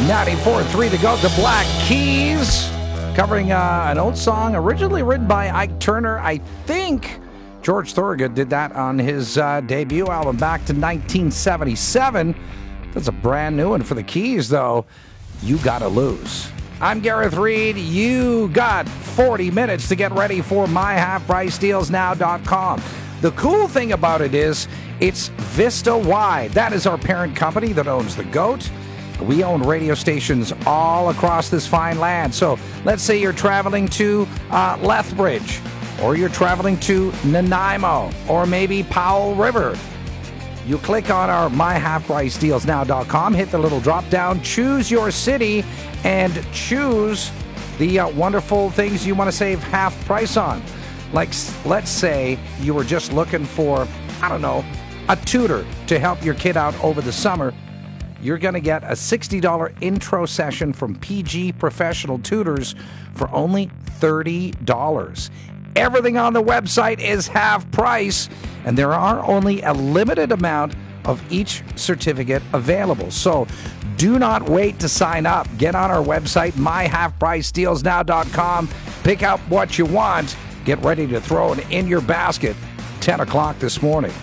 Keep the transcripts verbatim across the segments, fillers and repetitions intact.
ninety-four point three to go. The Black Keys, covering uh, an old song originally written by Ike Turner. I think George Thorogood did that on his uh, debut album back to nineteen seventy-seven. That's a brand new one for the Keys, though. You Gotta Lose. I'm Gareth Reed. You got forty minutes to get ready for my half price deals now dot com. The cool thing about it is it's Vista Wide. That is our parent company that owns The Goat. We own radio stations all across this fine land. So let's say you're traveling to uh, Lethbridge, or you're traveling to Nanaimo, or maybe Powell River. You click on our my half price deals now dot com, hit the little drop down, choose your city, and choose the uh, wonderful things you want to save half price on. Like, let's say you were just looking for, I don't know, a tutor to help your kid out over the summer. You're going to get a sixty dollars intro session from P G Professional Tutors for only thirty dollars. Everything on the website is half price, and there are only a limited amount of each certificate available. So do not wait to sign up. Get on our website, my half price deals now dot com. Pick out what you want. Get ready to throw it in your basket. ten o'clock this morning.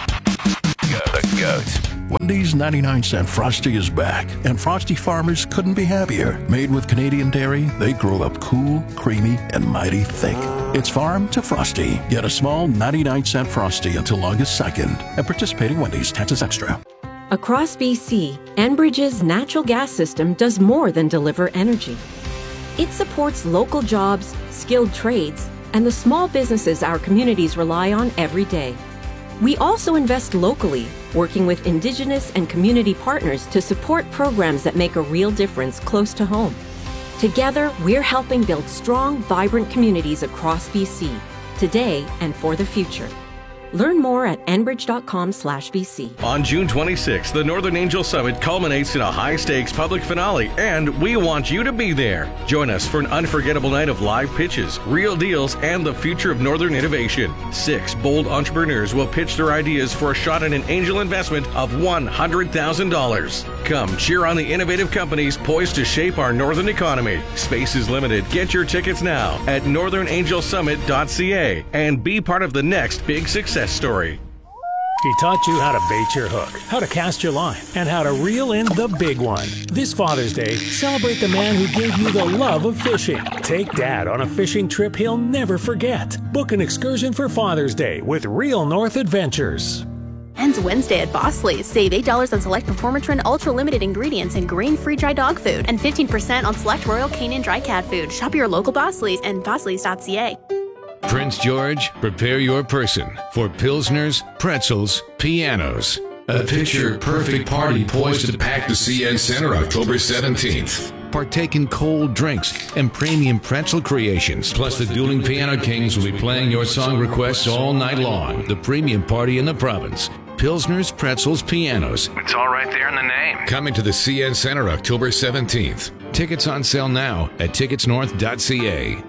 The Goat. Wendy's ninety-nine cent Frosty is back, and Frosty farmers couldn't be happier. Made with Canadian dairy, they grow up cool, creamy, and mighty thick. It's farm to Frosty. Get a small ninety-nine cent Frosty until August second. At participating Wendy's, taxes extra. Across B C, Enbridge's natural gas system does more than deliver energy. It supports local jobs, skilled trades, and the small businesses our communities rely on every day. We also invest locally, working with Indigenous and community partners to support programs that make a real difference close to home. Together, we're helping build strong, vibrant communities across B C, today and for the future. Learn more at enbridge.com slash BC. On June twenty-sixth, the Northern Angel Summit culminates in a high-stakes public finale, and we want you to be there. Join us for an unforgettable night of live pitches, real deals, and the future of Northern innovation. Six bold entrepreneurs will pitch their ideas for a shot at an angel investment of one hundred thousand dollars. Come cheer on the innovative companies poised to shape our Northern economy. Space is limited. Get your tickets now at northern angel summit dot c a and be part of the next big success story. He taught you how to bait your hook, how to cast your line, and how to reel in the big one. This Father's Day, celebrate the man who gave you the love of fishing. Take Dad on a fishing trip he'll never forget. Book an excursion for Father's Day with Real North Adventures. Ends Wednesday at Bosley's. Save eight dollars on select Performatrin Ultra Limited ingredients and grain-free dry dog food, and fifteen percent on select Royal Canin dry cat food. Shop your local Bosley's and bosleys dot c a. Prince George, prepare your person for Pilsners, Pretzels, Pianos. A picture-perfect party poised to pack the C N Center October seventeenth. Partake in cold drinks and premium pretzel creations. Plus, the Dueling Piano Kings will be playing your song requests all night long. The premium party in the province. Pilsners, Pretzels, Pianos. It's all right there in the name. Coming to the C N Center October seventeenth. Tickets on sale now at tickets north dot c a.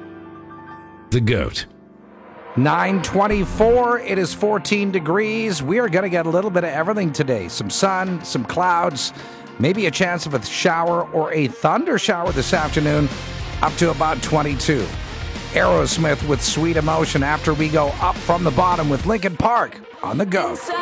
The Goat. nine twenty-four, it is fourteen degrees. We are going to get a little bit of everything today. Some sun, some clouds, maybe a chance of a shower or a thunder shower this afternoon, up to about twenty-two. Aerosmith with Sweet Emotion after we go up from the bottom with Linkin Park on The Go.